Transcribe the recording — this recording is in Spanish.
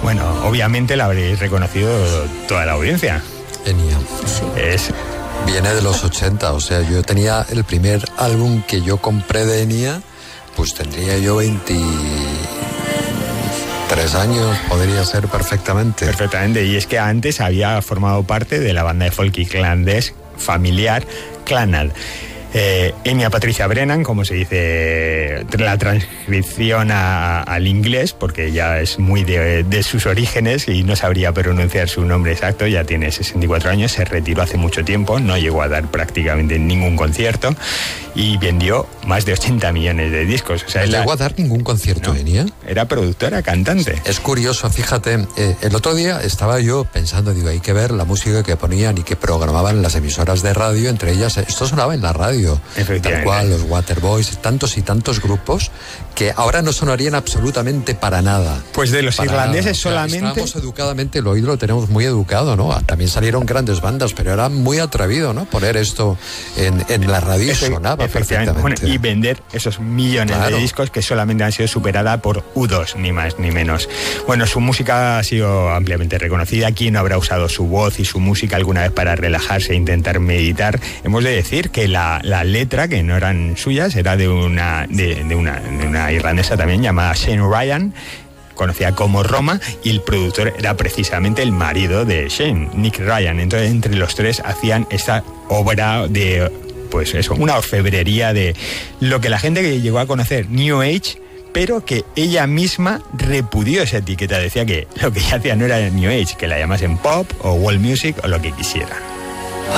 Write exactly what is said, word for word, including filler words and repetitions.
Bueno, obviamente la habréis reconocido toda la audiencia. Enya. Sí. Es... Viene de los ochenta, o sea, yo tenía el primer álbum que yo compré de Enya, pues tendría yo veintitrés años, podría ser perfectamente. Perfectamente, y es que antes había formado parte de la banda de folk irlandés familiar Clanad. Eh, Enya Patricia Brennan, como se dice la transcripción a, al inglés, porque ya es muy de, de sus orígenes y no sabría pronunciar su nombre exacto, ya tiene sesenta y cuatro años, se retiró hace mucho tiempo, no llegó a dar prácticamente ningún concierto y vendió más de ochenta millones de discos. O sea, ¿No la, llegó a dar ningún concierto, no, Enya? Era productora, cantante. Es curioso, fíjate, eh, el otro día estaba yo pensando, digo, hay que ver la música que ponían y que programaban las emisoras de radio, entre ellas, esto sonaba en la radio. Tal cual, los Waterboys, tantos y tantos grupos que ahora no sonarían absolutamente para nada. Pues de los para irlandeses nada. O sea, solamente... Estábamos educadamente, el oído lo tenemos muy educado, ¿no? También salieron grandes bandas, pero era muy atrevido, ¿no? Poner esto en, en la radio y Efe, sonaba perfectamente. Bueno, y vender esos millones claro. de discos que solamente han sido superadas por U dos, ni más ni menos. Bueno, su música ha sido ampliamente reconocida. ¿Quién no habrá usado su voz y su música alguna vez para relajarse e intentar meditar? Hemos de decir que la, la letra, que no eran suyas, era de una, de, de una, de una irlandesa también llamada Shane Ryan, conocida como Roma, y el productor era precisamente el marido de Shane, Nick Ryan. Entonces, entre los tres hacían esta obra de, pues eso, una orfebrería de lo que la gente que llegó a conocer New Age, pero que ella misma repudió esa etiqueta. Decía que lo que ella hacía no era New Age, que la llamasen pop o world music o lo que quisieran.